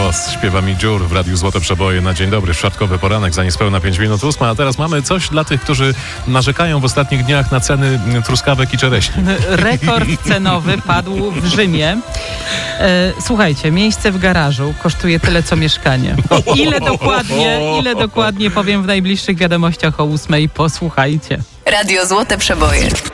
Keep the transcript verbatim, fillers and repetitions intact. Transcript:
głos. Śpiewa mi dziur w Radiu Złote Przeboje na dzień dobry, w czwartkowy poranek, za niespełna pięć minut ósma. A teraz mamy coś dla tych, którzy narzekają w ostatnich dniach na ceny truskawek i czereśni. Rekord cenowy padł w Rzymie. E, słuchajcie, miejsce w garażu kosztuje tyle, co mieszkanie. Ile dokładnie, ile dokładnie powiem w najbliższych wiadomościach o ósmej. Posłuchajcie. Radio Złote Przeboje.